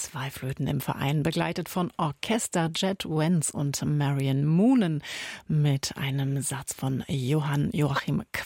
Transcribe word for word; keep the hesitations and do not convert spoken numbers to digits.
Zwei Flöten im Verein, begleitet von Orchester Jet Wenz und Marion Moonen mit einem Satz von Johann Joachim Quandt.